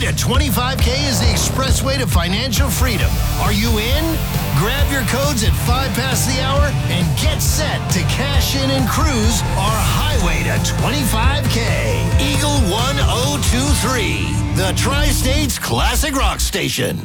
to 25K is the expressway to financial freedom. Are you in? Grab your codes at 5 past the hour and get set to cash in and cruise our highway to 25K. Eagle 1023, the Tri-States Classic Rock Station.